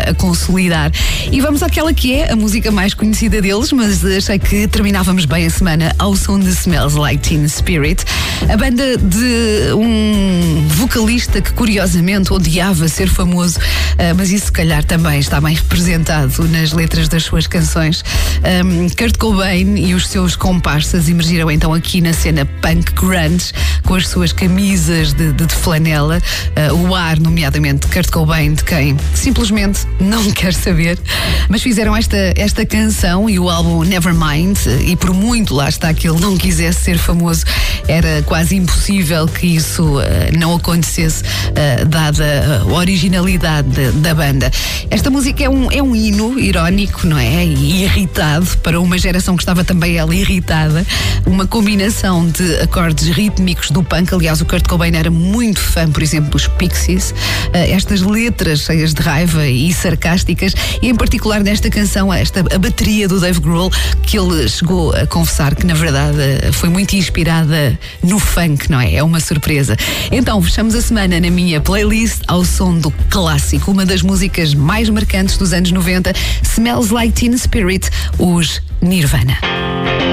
a consolidar. E vamos àquela que é a música mais conhecida deles, mas achei que terminávamos bem a semana ao som de Smells Like Teen Spirit. A banda de um vocalista que curiosamente odiava ser famoso, mas isso se calhar também está bem representado nas letras das suas canções. Kurt Cobain e os seus comparsas emergiram então aqui na cena punk grunge com as suas camisas de flanela, o ar, nomeadamente Kurt Cobain, de quem simplesmente não quer saber, mas fizeram esta canção e o álbum Nevermind, e por muito lá está que ele não quisesse ser famoso, era quase impossível que isso não acontecesse, dada a originalidade da banda. Esta música é um hino irónico, não é? E irritado para uma geração que estava também ela irritada, uma combinação de acordes rítmicos do punk. Aliás, o Kurt Cobain era muito fã, por exemplo, dos Pixies, estas letras cheias de raiva e sarcásticas, e em particular nesta canção, a bateria do Dave Grohl, que ele chegou a confessar que na verdade foi muito inspirada no funk, não é? É uma surpresa. Então, fechamos a semana na minha playlist ao som do clássico, uma das músicas mais marcantes dos anos 90, Smells Like Teen Spirit, os Nirvana.